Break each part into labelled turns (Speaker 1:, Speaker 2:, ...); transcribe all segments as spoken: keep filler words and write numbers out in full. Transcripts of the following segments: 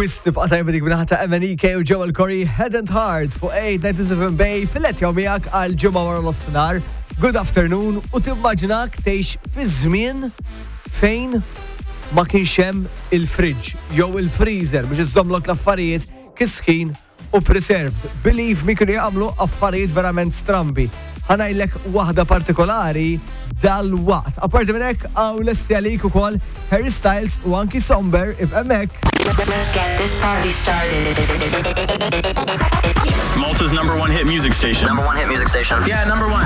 Speaker 1: Wist tibqa' tajba dik minnaħa ta' M N E K u Joel Corey Head and Heart fuq eight ninety-seven Bay fil-let jew miegħek għal ġimgħa wara nofsinhar. Good afternoon u timmaġinak tgħix fi żmien fejn ma kienx hemm il-fridge jew il-freezer biex iżommlok l-affarijiet kisħin u preserved. Believe me kienu jagħmlu affarijiet verament strambi. Ħanajlek waħda partikolari dal-waqt. Apparti minn hekk hawn lessi għalik ukoll hairstyles u anki somber if hemmhekk.
Speaker 2: Let's get this party started.
Speaker 3: Malta's number one hit music station.
Speaker 4: Number one hit music station.
Speaker 3: Yeah, number one.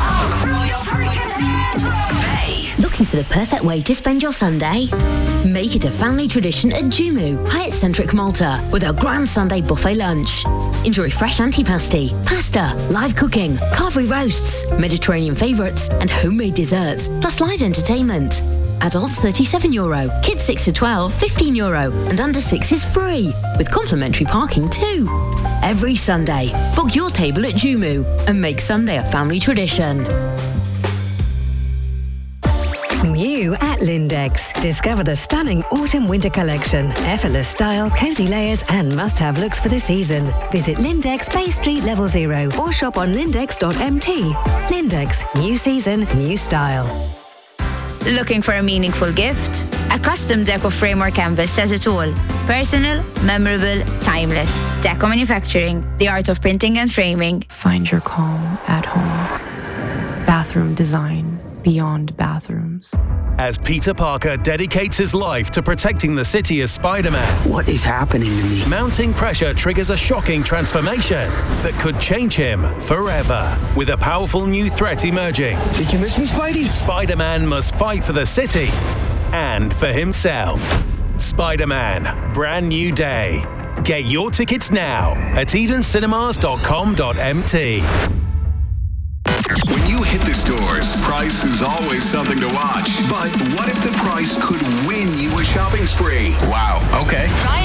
Speaker 2: Hey.
Speaker 5: Looking for the perfect way to spend your Sunday? Make it a family tradition at Jumu, Hyatt-centric Malta, with our grand Sunday buffet lunch. Enjoy fresh antipasti, pasta, live cooking, carvery roasts, Mediterranean favourites, and homemade desserts, plus live entertainment. Adults thirty-seven euro, kids six to twelve, fifteen euro, and under six is free, with complimentary parking too. Every Sunday, book your table at Jumu and make Sunday a family tradition.
Speaker 6: New at Lindex. Discover the stunning autumn-winter collection. Effortless style, cozy layers and must-have looks for the season. Visit Lindex Bay Street Level Zero or shop on lindex dot m t. Lindex. New season, new style.
Speaker 7: Looking for a meaningful gift? A custom deco frame or canvas says it all. Personal, memorable, timeless. Deco Manufacturing, the art of printing and framing.
Speaker 8: Find your calm at home. Bathroom design beyond bathrooms.
Speaker 9: As Peter Parker dedicates his life to protecting the city as Spider-Man,
Speaker 4: What is happening to me?
Speaker 9: mounting pressure triggers a shocking transformation that could change him forever. With a powerful new threat emerging,
Speaker 4: Did you miss me, Spidey?
Speaker 9: Spider-Man must fight for the city and for himself. Spider-Man, Brand New Day. Get your tickets now at eden cinemas dot com dot m t.
Speaker 10: When you hit the stores, price is always something to watch. But what if the price could win you a shopping spree?
Speaker 3: Wow, okay.